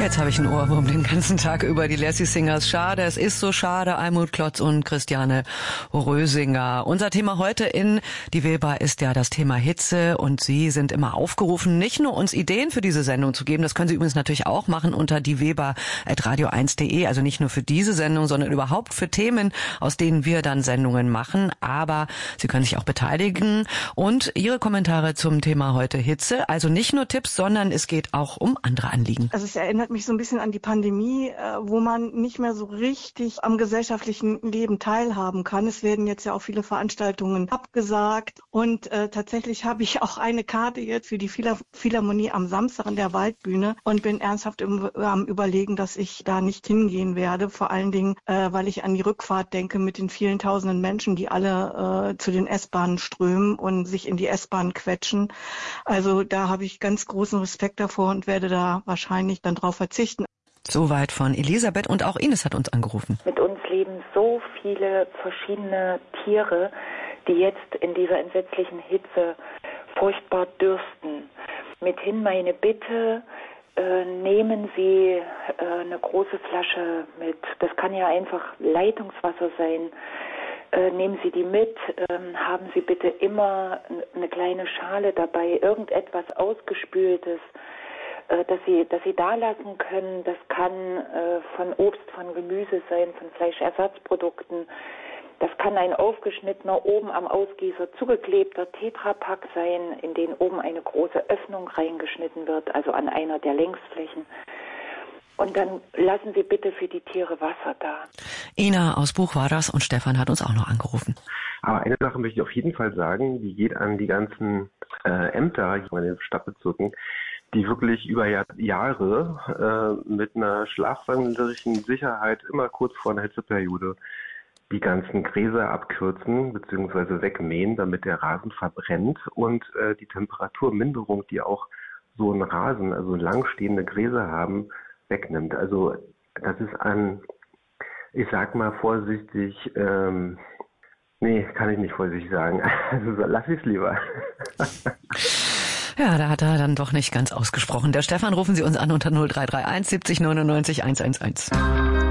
Jetzt habe ich einen Ohrwurm den ganzen Tag über die Lassie Singers. Schade, es ist so schade. Almut Klotz und Christiane Rösinger. Unser Thema heute in Die Weber ist ja das Thema Hitze und Sie sind immer aufgerufen, nicht nur uns Ideen für diese Sendung zu geben, das können Sie übrigens natürlich auch machen unter dieweber@radio1.de, also nicht nur für diese Sendung, sondern überhaupt für Themen, aus denen wir dann Sendungen machen. Aber Sie können sich auch beteiligen und Ihre Kommentare zum Thema heute Hitze. Also nicht nur Tipps, sondern es geht auch um andere Anliegen. Also es erinnert mich so ein bisschen an die Pandemie, wo man nicht mehr so richtig am gesellschaftlichen Leben teilhaben kann. Es werden jetzt ja auch viele Veranstaltungen abgesagt und tatsächlich habe ich auch eine Karte jetzt für die Philharmonie am Samstag in der Waldbühne und bin ernsthaft am Überlegen, dass ich da nicht hingehen werde. Vor allen Dingen, weil ich an die Rückfahrt denke mit den vielen tausenden Menschen, die alle zu den S-Bahnen strömen und sich in die S-Bahn quetschen. Also da habe ich ganz großen Respekt davor und werde da wahrscheinlich dann drauf verzichten. Soweit von Elisabeth und auch Ines hat uns angerufen. Mit uns leben so viele verschiedene Tiere, die jetzt in dieser entsetzlichen Hitze furchtbar dürsten. Mithin meine Bitte, nehmen Sie eine große Flasche mit. Das kann ja einfach Leitungswasser sein. Nehmen Sie die mit, haben Sie bitte immer eine kleine Schale dabei, irgendetwas Ausgespültes, dass Sie da lassen können. Das kann von Obst, von Gemüse sein, von Fleischersatzprodukten. Das kann ein aufgeschnittener, oben am Ausgießer zugeklebter Tetrapack sein, in den oben eine große Öffnung reingeschnitten wird, also an einer der Längsflächen. Und dann lassen Sie bitte für die Tiere Wasser da. Ina aus Buch war das und Stefan hat uns auch noch angerufen. Aber eine Sache möchte ich auf jeden Fall sagen, die geht an die ganzen Ämter in den Stadtbezirken, die wirklich über Jahre mit einer schlafwandlerischen Sicherheit immer kurz vor einer Hitzeperiode die ganzen Gräser abkürzen bzw. wegmähen, damit der Rasen verbrennt und die Temperaturminderung, die auch so ein Rasen, also langstehende Gräser haben, wegnimmt. Also das ist ich sag mal vorsichtig, nee, kann ich nicht vorsichtig sagen. Also lass ich's lieber. Ja, da hat er dann doch nicht ganz ausgesprochen. Der Stefan, rufen Sie uns an unter 0331 70 99 111.